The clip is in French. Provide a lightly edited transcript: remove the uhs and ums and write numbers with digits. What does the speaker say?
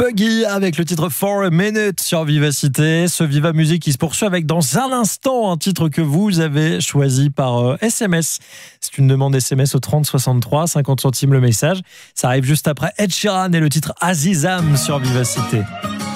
Buggy avec le titre For a Minute sur Vivacité. Ce Viva Musique qui se poursuit avec dans un instant un titre que vous avez choisi par SMS. C'est une demande SMS au 30 63, 50 centimes le message. Ça arrive juste après Ed Sheeran et le titre Azizam sur Vivacité.